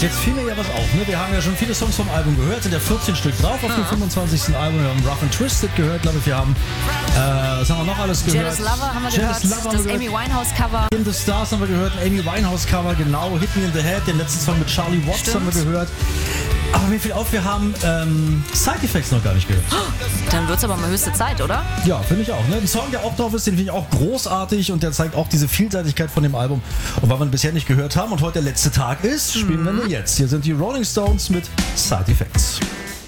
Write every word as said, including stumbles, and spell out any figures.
jetzt fiel mir ja was auf. Ne? Wir haben ja schon viele Songs vom Album gehört, sind ja vierzehn Stück drauf auf dem fünfundzwanzigsten Album. Wir haben Rough and Twisted gehört, glaube ich. Wir haben, äh, was haben wir noch alles gehört? Jealous Lover haben wir Jealous gehört, Lover das haben wir Amy gehört. Winehouse-Cover. In the Stars haben wir gehört, ein Amy Winehouse-Cover, genau. Hit Me in the Head, den letzten Song mit Charlie Watts Stimmt. haben wir gehört. Aber mir fiel auf, wir haben ähm, Side Effects noch gar nicht gehört. Dann wird's aber mal höchste Zeit, oder? Ja, finde ich auch. Ne? Ein Song, der auch drauf ist, den finde ich auch großartig und der zeigt auch diese Vielseitigkeit von dem Album. Und weil wir ihn bisher nicht gehört haben und heute der letzte Tag ist, spielen wir nur jetzt. Hier sind die Rolling Stones mit Side Effects.